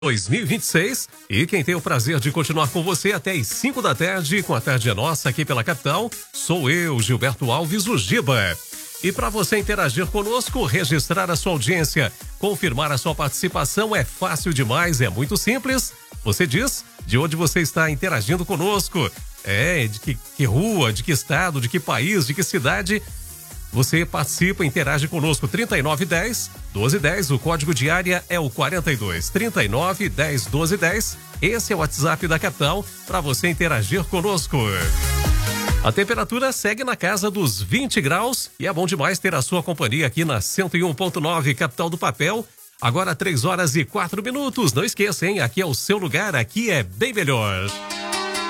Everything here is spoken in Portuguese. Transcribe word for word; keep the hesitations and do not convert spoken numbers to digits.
dois mil e vinte e seis, e quem tem o prazer de continuar com você até as cinco da tarde, com a Tarde é Nossa aqui pela capital, sou eu, Gilberto Alves, o Giba. E para você interagir conosco, registrar a sua audiência, confirmar a sua participação é fácil demais, é muito simples. Você diz de onde você está interagindo conosco, é, de que, que rua, de que estado, de que país, de que cidade. Você participa, interage conosco, trinta e nove dez, doze dez, o código de área é o quarenta e dois, trinta e nove dez, doze dez, esse é o WhatsApp da capital para você interagir conosco. A temperatura segue na casa dos vinte graus e é bom demais ter a sua companhia aqui na cento e um ponto nove, capital do papel. Agora três horas e quatro minutos, não esqueça, hein? Aqui é o seu lugar, aqui é bem melhor.